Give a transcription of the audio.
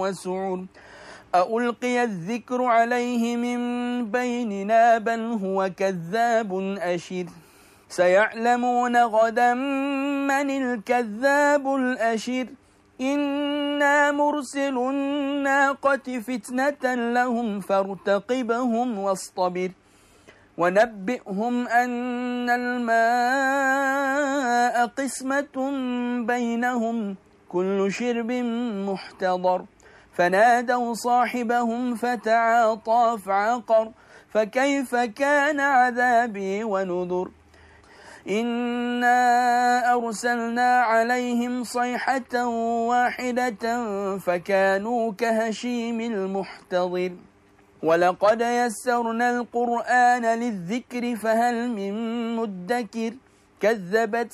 وسعر ألقي الذكر عليه من بيننا بل هو كذاب أشر سيعلمون غدا من الكذاب الأشر إنا مرسل الناقة فتنة لهم فارتقبهم واصطبر ونبئهم أن الماء قسمة بينهم كل شرب محتضر فنادوا صاحبهم فتعاطى فعقر فكيف كان عذابي ونذر إنا أرسلنا عليهم صيحة واحدة فكانوا كهشيم المحتضر ولقد يسرنا القرآن للذكر فهل من مدكر كذبت